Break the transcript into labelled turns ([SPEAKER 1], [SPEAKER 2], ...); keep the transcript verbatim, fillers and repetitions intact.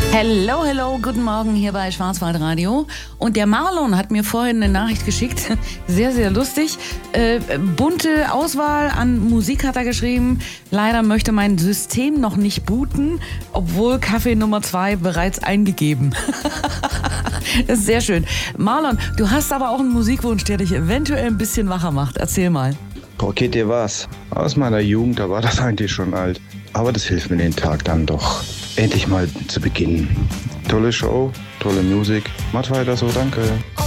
[SPEAKER 1] Hello, hello, guten Morgen hier bei Schwarzwaldradio. Und der Marlon hat mir vorhin eine Nachricht geschickt, sehr, sehr lustig. Äh, bunte Auswahl an Musik hat er geschrieben. Leider möchte mein System noch nicht booten, obwohl Kaffee Nummer zwei bereits eingegeben. Das ist sehr schön. Marlon, du hast aber auch einen Musikwunsch, der dich eventuell ein bisschen wacher macht. Erzähl mal.
[SPEAKER 2] Boah, geht dir was? Aus meiner Jugend, da war das eigentlich schon alt. Aber das hilft mir den Tag dann doch. Endlich mal zu beginnen. Tolle Show, tolle Musik. Macht weiter so, danke.